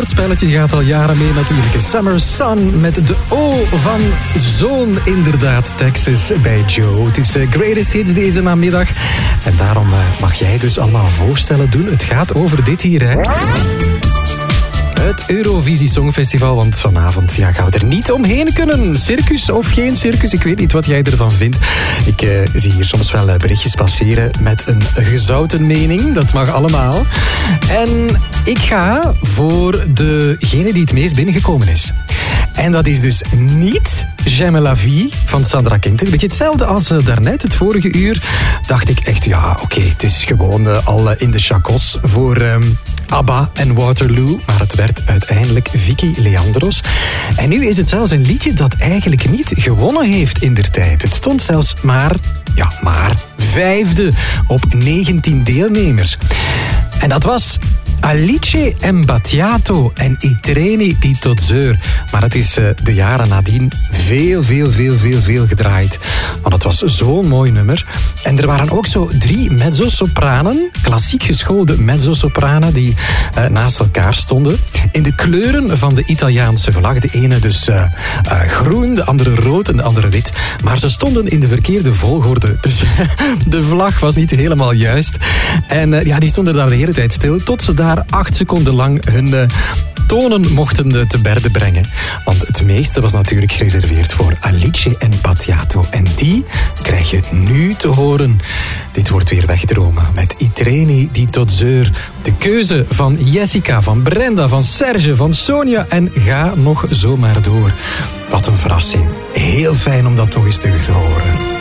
woordspelletje gaat al jaren mee natuurlijk. Summer Sun met de O van zoon, inderdaad, Texas bij Joe. Het is Greatest Hits deze namiddag. En daarom mag jij dus allemaal voorstellen doen. Het gaat over dit hier, hè. Het Eurovisie Songfestival, want vanavond gaan we er niet omheen kunnen. Circus of geen circus, ik weet niet wat jij ervan vindt. Ik zie hier soms wel berichtjes passeren met een gezouten mening. Dat mag allemaal. En ik ga voor degene die het meest binnengekomen is. En dat is dus niet J'aime la vie van Sandra King. Het is een beetje hetzelfde als daarnet, het vorige uur. Dacht ik echt, oké, het is gewoon al in de chacos voor ABBA en Waterloo. Maar het werd uiteindelijk Vicky Leandros. En nu is het zelfs een liedje dat eigenlijk niet gewonnen heeft indertijd. Het stond zelfs maar 5e op 19 deelnemers. En dat was Alice Battiato en I treni di Tozeur. Maar het is de jaren nadien veel gedraaid. Want het was zo'n mooi nummer. En er waren ook zo 3 mezzosopranen, klassiek geschoolde mezzosopranen, die naast elkaar stonden. In de kleuren van de Italiaanse vlag. De ene dus groen, de andere rood en de andere wit. Maar ze stonden in de verkeerde volgorde. Dus de vlag was niet helemaal juist. En die stonden daar de hele tijd stil, tot ze daar 8 seconden lang hun tonen mochten te berde brengen. Want het meeste was natuurlijk gereserveerd voor Alice Battiato. En die krijg je nu te horen. Dit wordt weer wegdromen met I treni di Tozeur. De keuze van Jessica, van Brenda, van Serge, van Sonia en ga nog zomaar door. Wat een verrassing. Heel fijn om dat toch eens terug te horen.